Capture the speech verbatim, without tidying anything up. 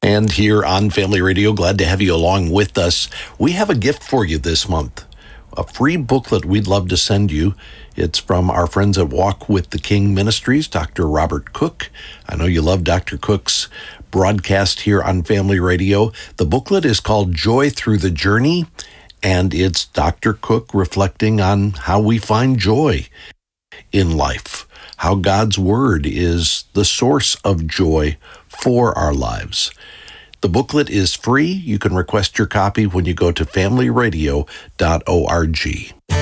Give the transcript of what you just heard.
And here on Family Radio, glad to have you along with us. We have a gift for you this month, a free booklet we'd love to send you. It's from our friends at Walk with the King Ministries, Doctor Robert Cook. I know you love Doctor Cook's broadcast here on Family Radio. The booklet is called Joy Through the Journey, and it's Doctor Cook reflecting on how we find joy in life, how God's Word is the source of joy for our lives. The booklet is free. You can request your copy when you go to family radio dot org.